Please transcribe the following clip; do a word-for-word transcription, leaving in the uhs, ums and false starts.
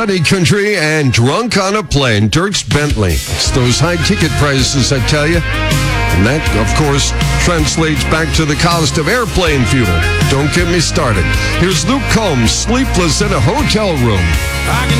Money Country and Drunk on a Plane, Dierks Bentley. It's those high ticket prices, I tell you. And that, of course, translates back to the cost of airplane fuel. Don't get me started. Here's Luke Combs, Sleepless in a Hotel Room.